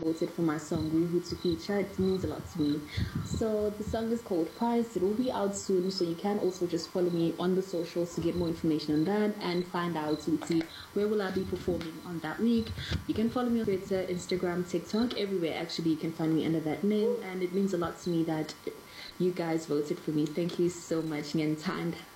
voted for my song Ruhu to feature. It means a lot to me. So the song is called Price. It will be out soon, so you can also just follow me on the socials to get more information on that and find out to see where will I be performing on that week. You can follow me on Twitter, Instagram, TikTok, everywhere. Actually, you can find me under that name, and it means a lot to me that you guys voted for me. Thank you so much, Nyanthanda.